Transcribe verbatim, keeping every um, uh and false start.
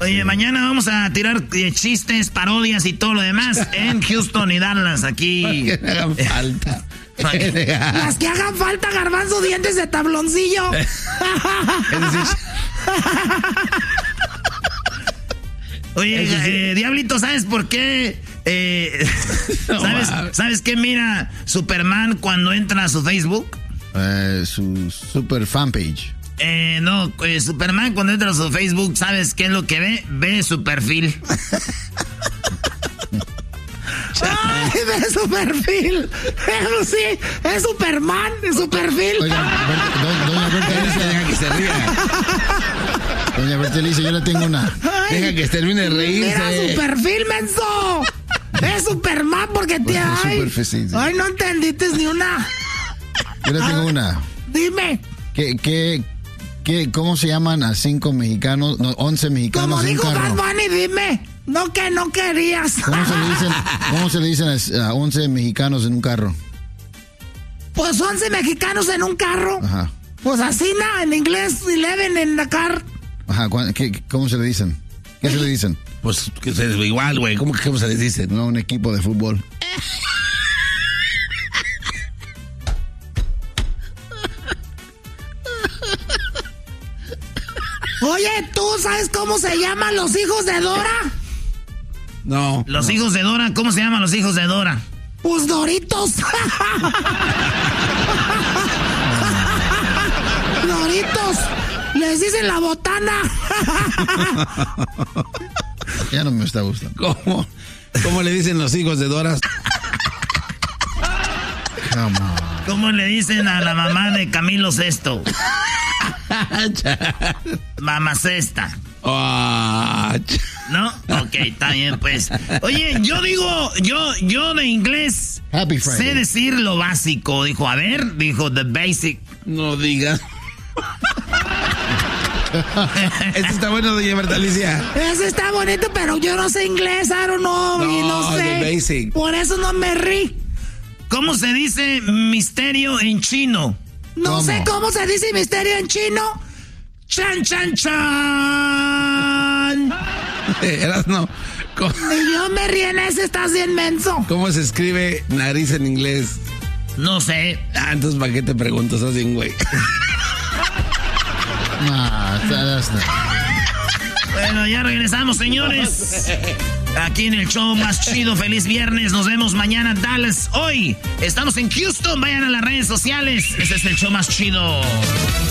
Oye, mañana vamos a tirar eh, chistes, parodias y todo lo demás en Houston y Dallas, aquí. Que me hagan falta. Las que hagan falta, Garbanzo, dientes de tabloncillo. Oye, eh, Diablito, ¿sabes por qué? Eh, ¿sabes, ¿Sabes qué mira Superman cuando entra a su Facebook? Eh, su super fanpage. Eh, no, eh, Superman cuando entra a su Facebook, ¿sabes qué es lo que ve? Ve su perfil. ¡Ay, ve su perfil! Eso sí, es Superman, es su perfil. Oiga, doña Bertalicia, deja que se ría. Doña Bertalicia, yo le tengo una. Ay, deja que termine de reírse. Mira su perfil, menso. Es Superman porque te... Ay, ay, no entendiste ni una. Yo le tengo una. Dime. ¿Qué, qué, qué, ¿Cómo se llaman a cinco mexicanos, no, once mexicanos Como en un dijo carro? Bad Bunny, dime. No, que no querías. ¿Cómo se le dicen, cómo se le dicen a, a once mexicanos en un carro? Pues once mexicanos en un carro. Ajá. Pues así, ¿no? En inglés, eleven en la car. Ajá, ¿qué, ¿cómo se le dicen? ¿Qué se le dicen? Pues que se, igual, güey. ¿Cómo que cómo se les dice? No, un equipo de fútbol. Oye, ¿tú sabes cómo se llaman los hijos de Dora? No. Los no. hijos de Dora, ¿cómo se llaman los hijos de Dora? Pues Doritos. Doritos. Les dicen la botana. Ya no me está gustando. ¿Cómo? ¿Cómo le dicen los hijos de Dora? Come on. ¿Cómo le dicen a la mamá de Camilo Sesto? Mamá Cesta. Oh, ¿No? Ok, está bien, pues. Oye, yo digo, yo, yo de inglés Happy Friday. sé decir lo básico. Dijo, a ver, dijo the basic. no digas. Este está bueno, doña Bertalicia. Ese está bonito, pero yo no sé inglés, I don't know, y no No, sé. the basic. Por eso no me rí. ¿Cómo se dice misterio en chino? No ¿Cómo? sé cómo se dice misterio en chino. Chan, chan, chan. Eras no. ¿Cómo, Y yo me río en ese, estás bien menso. ¿Cómo se escribe nariz en inglés? No sé. Ah, entonces ¿para qué te preguntas así, güey? Nah, that's not. Bueno, ya regresamos, señores. Aquí en el show más chido. Feliz viernes. Nos vemos mañana, Dallas. Hoy estamos en Houston. Vayan a las redes sociales. Este es el show más chido.